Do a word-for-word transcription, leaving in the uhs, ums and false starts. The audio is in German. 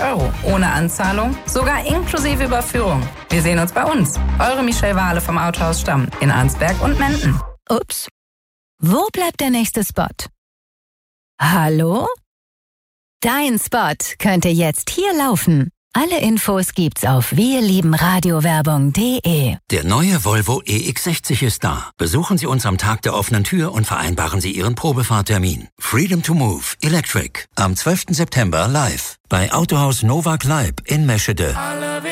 Euro. Ohne Anzahlung, sogar inklusive Überführung. Wir sehen uns bei uns. Eure Michelle Wahle vom Autohaus Stamm in Arnsberg und Menden. Ups. Wo bleibt der nächste Spot? Hallo? Dein Spot könnte jetzt hier laufen. Alle Infos gibt's auf wirliebenradiowerbung punkt de. Der neue Volvo E X sechzig ist da. Besuchen Sie uns am Tag der offenen Tür und vereinbaren Sie Ihren Probefahrtermin. Freedom to Move Electric am zwölften September live bei Autohaus Nova Kleib in Meschede.